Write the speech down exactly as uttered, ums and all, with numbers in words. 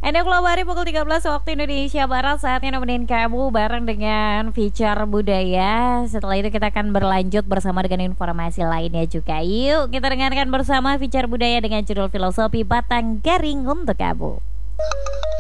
Anda Globari pukul tiga belas waktu Indonesia Barat. Saatnya nemenin kamu bareng dengan Feature Budaya. Setelah itu kita akan berlanjut bersama dengan informasi lainnya juga. Yuk kita dengarkan bersama Feature Budaya dengan judul Filosofi Batang Garing untuk kamu.